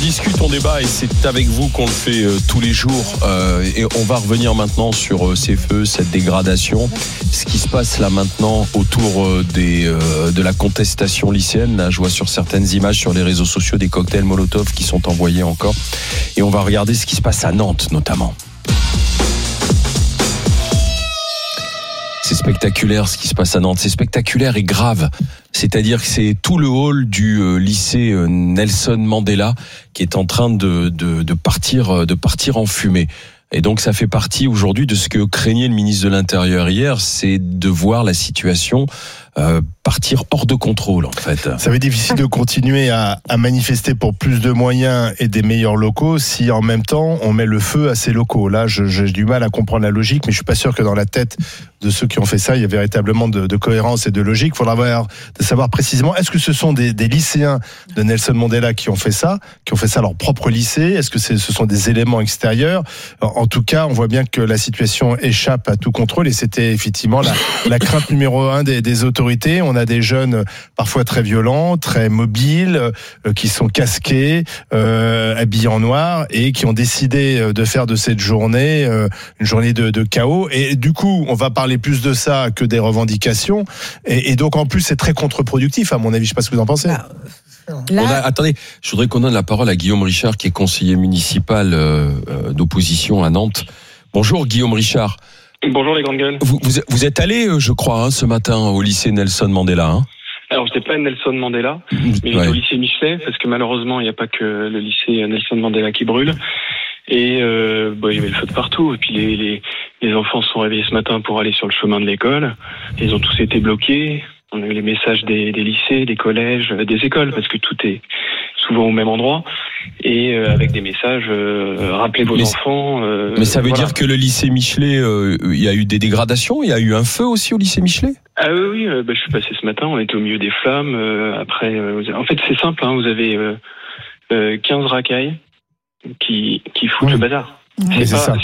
discute, on débat et c'est avec vous qu'on le fait tous les jours. Et on va revenir maintenant sur ces feux, cette dégradation. Ce qui se passe là maintenant autour de la contestation lycéenne. Là, je vois sur certaines images sur les réseaux sociaux des cocktails Molotov qui sont envoyés encore. Et on va regarder ce qui se passe à Nantes notamment. C'est spectaculaire ce qui se passe à Nantes. C'est spectaculaire et grave. C'est-à-dire que c'est tout le hall du lycée Nelson Mandela qui est en train de partir en fumée. Et donc ça fait partie aujourd'hui de ce que craignait le ministre de l'Intérieur hier, c'est de voir la situation partir hors de contrôle en fait. Ça va être difficile de continuer à manifester pour plus de moyens et des meilleurs locaux si en même temps on met le feu à ces locaux. Là, j'ai du mal à comprendre la logique, mais je suis pas sûr que dans la tête de ceux qui ont fait ça, il y a véritablement de cohérence et de logique. Il faudra savoir précisément, est-ce que ce sont des lycéens de Nelson Mandela qui ont fait ça à leur propre lycée? Est-ce que ce sont des éléments extérieurs? En tout cas, on voit bien que la situation échappe à tout contrôle et c'était effectivement la crainte numéro 1 des autorités. On a des jeunes parfois très violents, très mobiles, qui sont casqués, habillés en noir et qui ont décidé de faire de cette journée une journée de chaos. Et du coup, on va parler plus de ça que des revendications. Et donc, en plus, c'est très contre-productif, à mon avis. Je ne sais pas ce que vous en pensez. Attendez, je voudrais qu'on donne la parole à Guillaume Richard, qui est conseiller municipal d'opposition à Nantes. Bonjour Guillaume Richard. Bonjour les grandes gueules. Vous êtes allé, je crois, ce matin au lycée Nelson Mandela. Alors, j'étais pas à Nelson Mandela, mais j'étais au lycée Michelet, parce que malheureusement, il n'y a pas que le lycée Nelson Mandela qui brûle. Et il y avait le feu de partout. Et puis les enfants se sont réveillés ce matin pour aller sur le chemin de l'école. Ils ont tous été bloqués. On a eu les messages des lycées, des collèges, des écoles, parce que tout est souvent au même endroit. Et avec des messages, rappelez vos enfants. Mais ça veut dire que le lycée Michelet, il y a eu des dégradations? Il y a eu un feu aussi au lycée Michelet? Ah oui, je suis passé ce matin, on était au milieu des flammes. Après, en fait, c'est simple, vous avez 15 racailles qui foutent le bazar. Il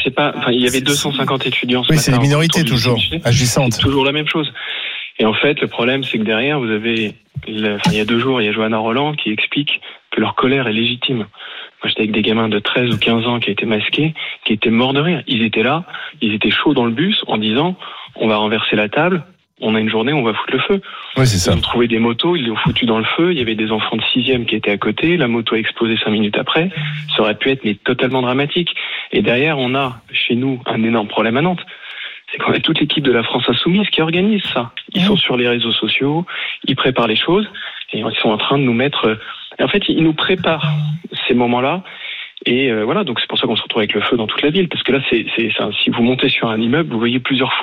y avait 250 étudiants ce matin. Oui, c'est les minorités toujours, agissantes. C'est toujours la même chose. Et en fait, le problème, c'est que derrière, vous avez, il y a 2 jours, il y a Johanna Roland qui explique que leur colère est légitime. Moi, j'étais avec des gamins de 13 ou 15 ans qui étaient masqués, qui étaient morts de rire. Ils étaient là, ils étaient chauds dans le bus en disant, on va renverser la table, on a une journée, on va foutre le feu. Oui, c'est ça. Ils ont trouvé des motos, ils les ont foutues dans le feu, il y avait des enfants de 6e qui étaient à côté, la moto a explosé 5 minutes après. Ça aurait pu être, mais totalement dramatique. Et derrière, on a, chez nous, un énorme problème à Nantes. C'est qu'on a toute l'équipe de la France Insoumise qui organise ça. Ils sont sur les réseaux sociaux, ils préparent les choses, et ils sont en train de nous mettre... En fait, ils nous préparent ces moments-là, et voilà, donc c'est pour ça qu'on se retrouve avec le feu dans toute la ville, parce que là, si vous montez sur un immeuble, vous voyez plusieurs fois